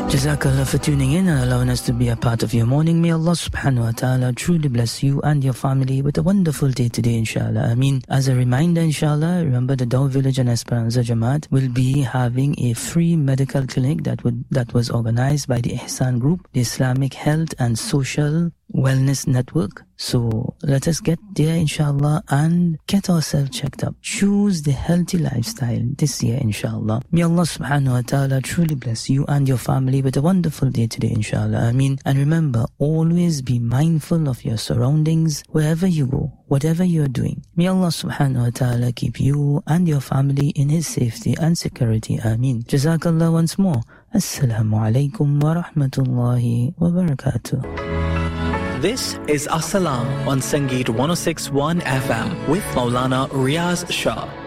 Jazakallah for tuning in and allowing us to be a part of your morning. May Allah subhanahu wa ta'ala truly bless you and your family with a wonderful day today, inshallah. Ameen. As a reminder, inshallah, remember the Dawah Village and Esperanza Jamaat will be having a free medical clinic that was organized by the Ihsan Group, the Islamic Health and Social Wellness Network. So let us get there, inshallah, and get ourselves checked up. Choose the healthy lifestyle this year, inshallah. May Allah subhanahu wa ta'ala truly bless you and your family with a wonderful day today, inshallah. Ameen. And remember, always be mindful of your surroundings wherever you go, whatever you are doing. May Allah subhanahu wa ta'ala keep you and your family in His safety and security. Ameen. Jazakallah once more. Assalamu alaikum wa rahmatullahi wa barakatuh. This is As-Salam on Sangeet 106.1 FM with Maulana Riaz Shah.